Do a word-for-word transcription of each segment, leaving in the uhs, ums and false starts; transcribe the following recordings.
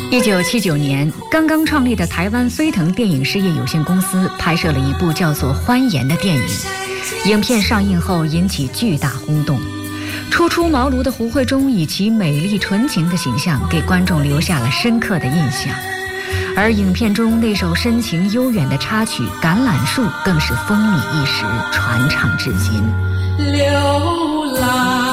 一九七九年，刚刚创立的台湾飞腾电影事业有限公司拍摄了一部叫做《欢颜》的电影。影片上映后引起巨大轰动，初出茅庐的胡慧中以其美丽纯情的形象给观众留下了深刻的印象。而影片中那首深情悠远的插曲《橄榄树》更是风靡一时，传唱至今。流浪。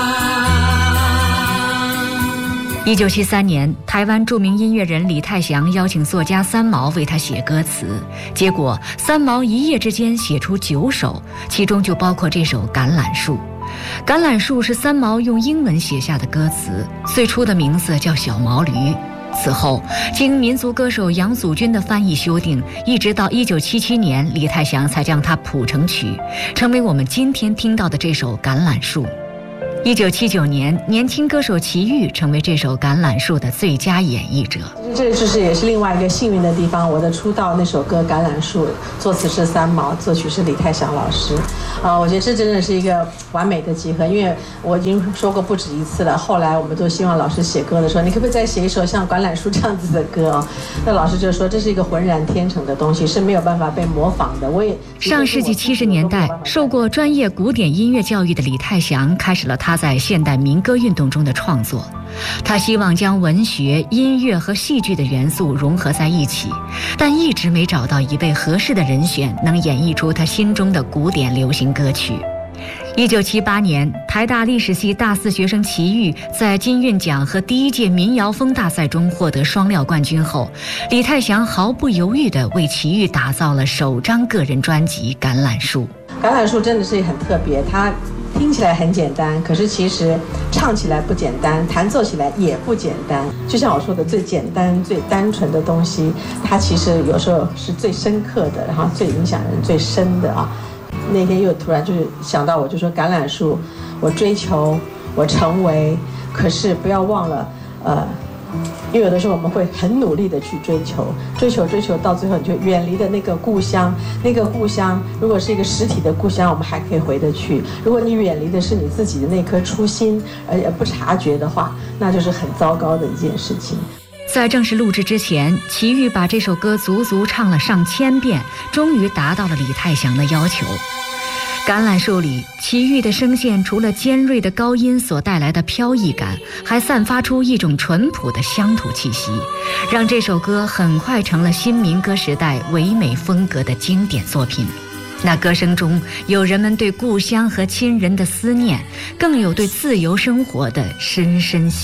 一九七三年，台湾著名音乐人李泰祥邀请作家三毛为他写歌词，结果三毛一夜之间写出九首，其中就包括这首《橄榄树》。橄榄树是三毛用英文写下的歌词，最初的名字叫小毛驴。此后经民族歌手杨祖君的翻译修订，一直到一九七七年，李泰祥才将它谱成曲，成为我们今天听到的这首《橄榄树》。一九七九年，年轻歌手齐豫成为这首《橄榄树》的最佳演绎者。 这就是也是另外一个幸运的地方。我的出道那首歌《橄榄树》，作词是三毛，作曲是李泰祥老师。啊、呃，我觉得这真的是一个完美的集合。因为我已经说过不止一次了，后来我们都希望老师写歌的时候，你可不可以再写一首像《橄榄树》这样子的歌啊？那老师就说这是一个浑然天成的东西，是没有办法被模仿的。我也上世纪七十年代，受过专业古典音乐教育的李泰祥开始了他在现代民歌运动中的创作。他希望将文学、音乐和戏剧的元素融合在一起，但一直没找到一位合适的人选能演绎出他心中的古典流行歌曲。一九七八年，台大历史系大四学生齐豫在金韵奖和第一届民谣风大赛中获得双料冠军后，李泰祥毫不犹豫地为齐豫打造了首张个人专辑《橄榄树》。 橄榄树真的是很特别，它听起来很简单，可是其实唱起来不简单，弹奏起来也不简单。就像我说的，最简单最单纯的东西，它其实有时候是最深刻的，然后最影响人最深的啊。那天又突然就是想到，我就说橄榄树，我追求，我成为，可是不要忘了，呃，因为有的时候我们会很努力的去追求，追求追求，到最后你就远离的那个故乡，那个故乡如果是一个实体的故乡，我们还可以回得去；如果你远离的是你自己的那颗初心，而且不察觉的话，那就是很糟糕的一件事情。 在正式录制之前，齐豫把这首歌足足唱了上千遍，终于达到了李泰祥的要求。橄榄树里，齐豫的声线除了尖锐的高音所带来的飘逸感，还散发出一种淳朴的乡土气息，让这首歌很快成了新民歌时代唯美风格的经典作品。那歌声中有人们对故乡和亲人的思念，更有对自由生活的深深